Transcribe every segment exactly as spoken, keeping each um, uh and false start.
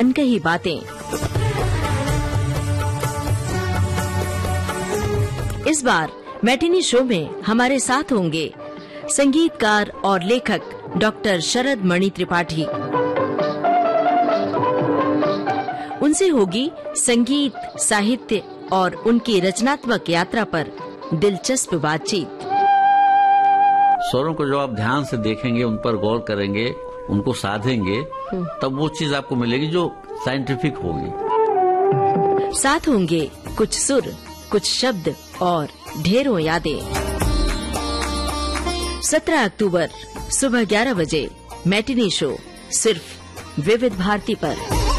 अनकही बातें। इस बार मैटिनी शो में हमारे साथ होंगे संगीतकार और लेखक डॉक्टर शरद मणि त्रिपाठी। उनसे होगी संगीत, साहित्य और उनकी रचनात्मक यात्रा पर दिलचस्प बातचीत। स्वरों को जो आप ध्यान से देखेंगे, उन पर गौर करेंगे, उनको साधेंगे, तब वो चीज आपको मिलेगी जो साइंटिफिक होगी। साथ होंगे कुछ सुर, कुछ शब्द और ढेरों यादें। सत्रह अक्टूबर सुबह ग्यारह बजे मैटिनी शो सिर्फ विविध भारती पर।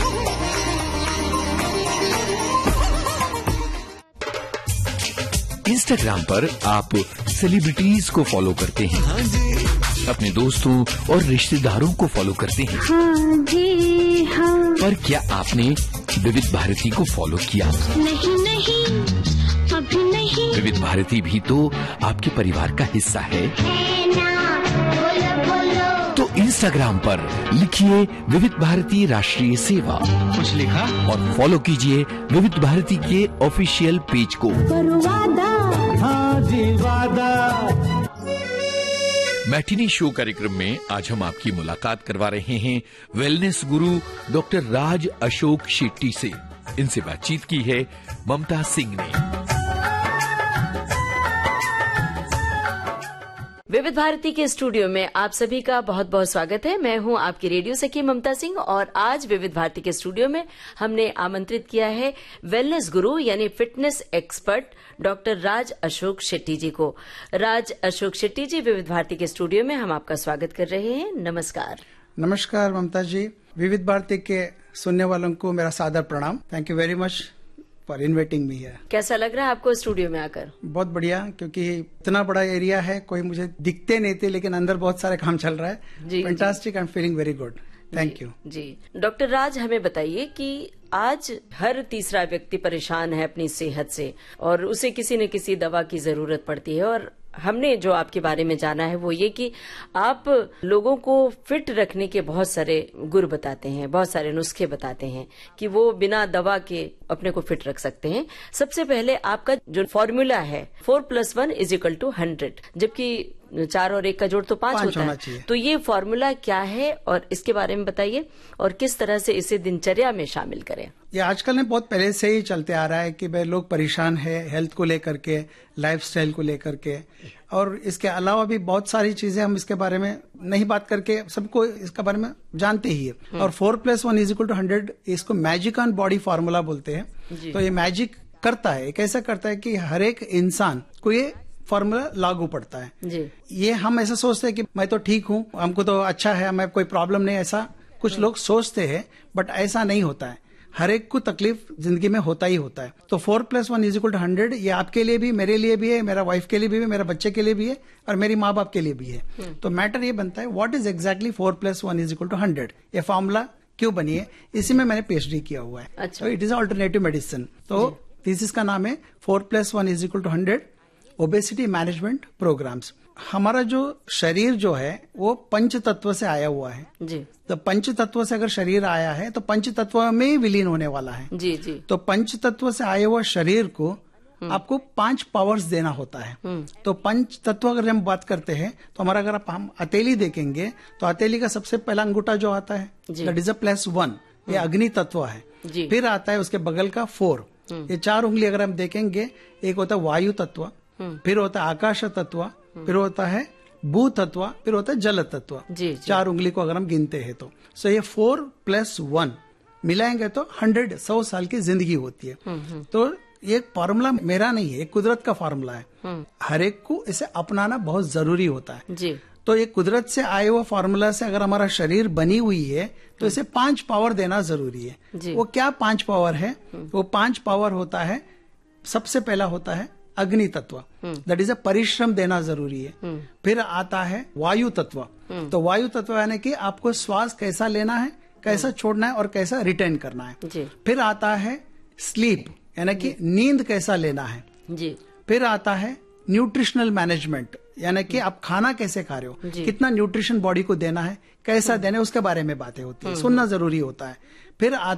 इंस्टाग्राम पर आप सेलिब्रिटीज को फॉलो करते हैं, अपने दोस्तों और रिश्तेदारों को फॉलो करते हैं। हाँ जी हाँ। पर क्या आपने विविध भारती को फॉलो किया? नहीं नहीं, अभी नहीं। विविध भारती भी तो आपके परिवार का हिस्सा है, है ना? बोलो बोलो। तो इंस्टाग्राम पर लिखिए विविध भारती राष्ट्रीय सेवा, कुछ लिखा और फॉलो कीजिए विविध भारती के ऑफिशियल पेज को। करो वादा, हाँ जी वादा। मैटिनी शो कार्यक्रम में आज हम आपकी मुलाकात करवा रहे हैं वेलनेस गुरु डॉक्टर राज अशोक शेट्टी से। इनसे बातचीत की है ममता सिंह ने। विविध भारती के स्टूडियो में आप सभी का बहुत बहुत स्वागत है। मैं हूं आपकी रेडियो सखी ममता सिंह और आज विविध भारती के स्टूडियो में हमने आमंत्रित किया है वेलनेस गुरु यानी फिटनेस एक्सपर्ट डॉक्टर राज अशोक शेट्टी जी को। राज अशोक शेट्टी जी, विविध भारती के स्टूडियो में हम आपका स्वागत कर रहे हैं। नमस्कार। नमस्कार ममता जी, विविध भारती के सुनने वालों को मेरा सादर प्रणाम। Thank you very much for inviting me here. कैसा लग रहा है आपको स्टूडियो में आकर? बहुत बढ़िया, क्योंकि इतना बड़ा एरिया है, कोई मुझे दिखते नहीं थे, लेकिन अंदर बहुत सारे काम चल रहा है। Fantastic, I am feeling very good. Thank you ji. Doctor राज, हमें बताइए कि आज हर तीसरा व्यक्ति परेशान है अपनी सेहत से और उसे किसी न किसी दवा की जरूरत पड़ती है, और हमने जो आपके बारे में जाना है वो ये कि आप लोगों को फिट रखने के बहुत सारे गुर बताते हैं, बहुत सारे नुस्खे बताते हैं कि वो बिना दवा के अपने को फिट रख सकते हैं। सबसे पहले आपका जो फॉर्मूला है four plus one is equal two hundred, जबकि चार और एक का जोड़ तो पांच, पांच होता है। चाहिए। तो ये फॉर्मूला क्या है और इसके बारे में बताइए और किस तरह से इसे दिनचर्या में शामिल करें। ये आजकल ने बहुत पहले से ही चलते आ रहा है कि भाई लोग परेशान है हेल्थ को लेकर के, लाइफस्टाइल को लेकर के, और इसके अलावा भी बहुत सारी चीजें हम इसके बारे में नहीं बात करके सबको इसके बारे में जानते ही है। और four plus one is equal two hundred, इसको मैजिक ऑन बॉडी फार्मूला बोलते हैं। तो ये मैजिक करता है, कैसा करता है कि हर एक इंसान को ये फॉर्मूला लागू पड़ता है जी। ये हम ऐसा सोचते हैं कि मैं तो ठीक हूँ, हमको तो अच्छा है, हमें कोई प्रॉब्लम नहीं, ऐसा कुछ लोग सोचते हैं, बट ऐसा नहीं होता है। हर एक को तकलीफ जिंदगी में होता ही होता है। तो four plus one is equal two hundred, ये आपके लिए भी, मेरे लिए भी है, मेरा वाइफ के लिए भी है, मेरे बच्चे के लिए भी है, और मेरी माँ बाप के लिए भी है। तो मैटर ये बनता है what is exactly four plus one is equal two hundred, ये फॉर्मूला क्यों बनी है, इसी में मैंने पीएचडी किया हुआ है। अच्छा। तो इट इज अल्टरनेटिव मेडिसिन। तो थीसिस का नाम है four plus one is equal two hundred obesity management programmes. हमारा जो शरीर जो है वो पंच तत्व से आया हुआ है जी। तो पंच तत्व से अगर शरीर आया है तो पंच तत्व में ही विलीन होने वाला है जी जी। तो पंच तत्व से आए हुआ शरीर को आपको पांच पावर्स देना होता है। तो पंच तत्व अगर हम बात करते हैं तो हमारा अगर आप हम हथेली देखेंगे तो हथेली का सबसे पहला अंगूठा जो आता है that is a plus one, ये अग्नि तत्व है। फिर आता है उसके बगल का फोर, ये चार उंगली अगर हम देखेंगे, एक होता है वायु तत्व, फिर होता है आकाश तत्व, फिर होता है भू तत्व, फिर होता है जल तत्व। चार उंगली को अगर हम गिनते हैं तो सो ये फोर प्लस वन मिलाएंगे तो हंड्रेड, सौ साल की जिंदगी होती है। तो ये फॉर्मूला मेरा नहीं है, एक कुदरत का फॉर्मूला है। हर एक को इसे अपनाना बहुत जरूरी होता है जी। तो ये कुदरत से आए हुआ फॉर्मूला से अगर हमारा शरीर बनी हुई है तो इसे पांच पावर देना जरूरी है। वो क्या पांच पावर है? वो पांच पावर होता है, सबसे पहला होता है अग्नि तत्व, दैट इज अ परिश्रम देना जरूरी है। फिर आता है वायु तत्व, तो वायु तत्व यानी कि आपको श्वास कैसा लेना है, कैसा छोड़ना है और कैसा रिटेन करना है। फिर आता है स्लीप, यानी कि नींद कैसा लेना है जी। फिर आता है न्यूट्रिशनल मैनेजमेंट, यानी कि आप खाना कैसे खा रहे हो, कितना न्यूट्रिशन बॉडी को देना है, कैसा देना है, उसके बारे में बातें होती है, सुनना जरूरी होता है। फिर